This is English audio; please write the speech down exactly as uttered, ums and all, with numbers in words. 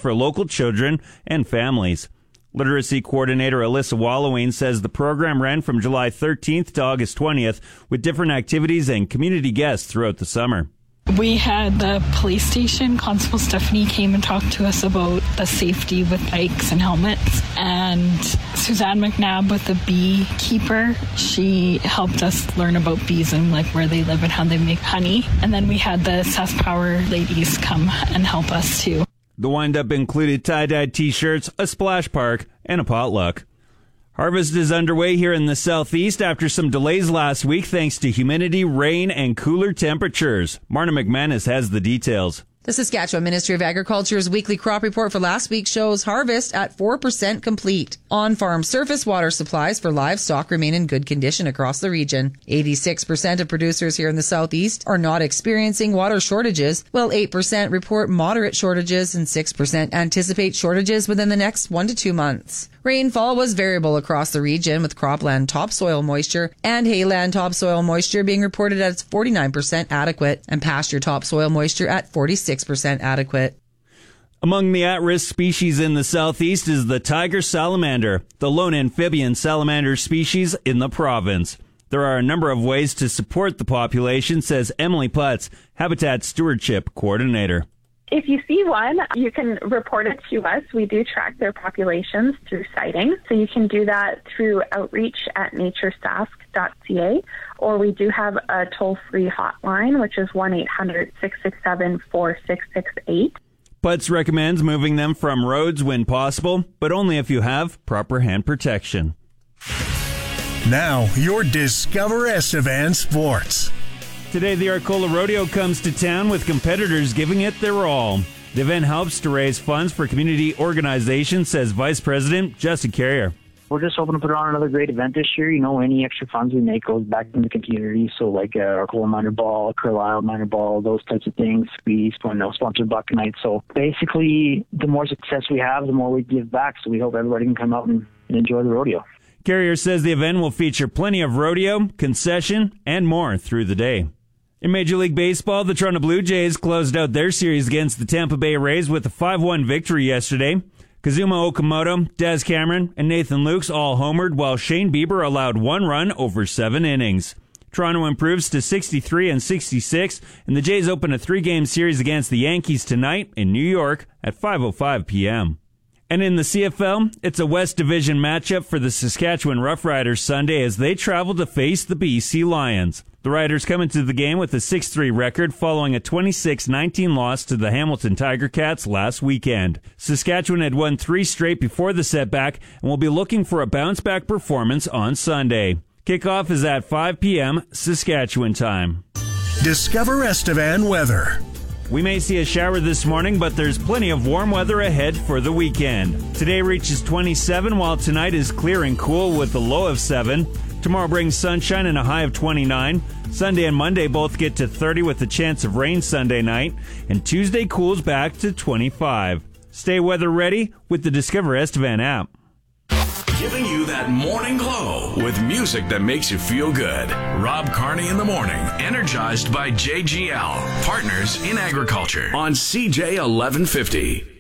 for local children and families. Literacy coordinator Alyssa Wallowing says the program ran from July thirteenth to August twentieth with different activities and community guests throughout the summer. We had the police station. Constable Stephanie came and talked to us about the safety with bikes and helmets. And Suzanne McNabb with the beekeeper, she helped us learn about bees and like where they live and how they make honey. And then we had the SaskPower ladies come and help us too. The wind-up included tie-dyed t-shirts, a splash park, and a potluck. Harvest is underway here in the southeast after some delays last week thanks to humidity, rain, and cooler temperatures. Marna McManus has the details. The Saskatchewan Ministry of Agriculture's weekly crop report for last week shows harvest at four percent complete. On-farm surface water supplies for livestock remain in good condition across the region. eighty-six percent of producers here in the southeast are not experiencing water shortages, while eight percent report moderate shortages and six percent anticipate shortages within the next one to two months. Rainfall was variable across the region, with cropland topsoil moisture and hayland topsoil moisture being reported at forty-nine percent adequate and pasture topsoil moisture at forty-six percent adequate. Among the at-risk species in the southeast is the tiger salamander, the lone amphibian salamander species in the province. There are a number of ways to support the population, says Emily Putz, Habitat Stewardship Coordinator. If you see one, you can report it to us. We do track their populations through sighting. So you can do that through outreach at nature sask dot c a, or we do have a toll-free hotline, which is one eight hundred six six seven four six six eight. Putz recommends moving them from roads when possible, but only if you have proper hand protection. Now, your Discover Estevan Sports. Today, the Arcola Rodeo comes to town with competitors giving it their all. The event helps to raise funds for community organizations, says Vice President Jesse Carrier. We're just hoping to put on another great event this year. You know, any extra funds we make goes back in the community. So like uh, Arcola Minor Ball, Carlisle Minor Ball, those types of things. We you know, sponsor Buck Night. So basically, the more success we have, the more we give back. So we hope everybody can come out and, and enjoy the rodeo. Carrier says the event will feature plenty of rodeo, concession, and more through the day. In Major League Baseball, the Toronto Blue Jays closed out their series against the Tampa Bay Rays with a five one victory yesterday. Kazuma Okamoto, Des Cameron, and Nathan Lukes all homered, while Shane Bieber allowed one run over seven innings. Toronto improves to sixty-three and sixty-six, and the Jays open a three-game series against the Yankees tonight in New York at five oh five p.m. And in the C F L, it's a West Division matchup for the Saskatchewan Roughriders Sunday as they travel to face the B C Lions. The Riders come into the game with a six three record following a twenty-six nineteen loss to the Hamilton Tiger Cats last weekend. Saskatchewan had won three straight before the setback and will be looking for a bounce-back performance on Sunday. Kickoff is at five p.m. Saskatchewan time. Discover Estevan weather. We may see a shower this morning, but there's plenty of warm weather ahead for the weekend. Today reaches twenty-seven, while tonight is clear and cool with a low of seven. Tomorrow brings sunshine and a high of twenty-nine. Sunday and Monday both get to thirty with a chance of rain Sunday night. And Tuesday cools back to twenty-five. Stay weather ready with the Discover Estevan app. Giving you that morning glow with music that makes you feel good. Rob Carney in the morning, energized by J G L, partners in agriculture on C J eleven fifty.